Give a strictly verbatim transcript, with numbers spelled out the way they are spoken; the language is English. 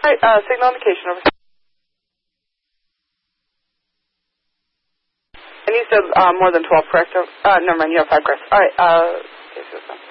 right, uh, signal indication over. And you said uh, more than twelve, correct? Uh, never mind, you have five, correct. All right, uh...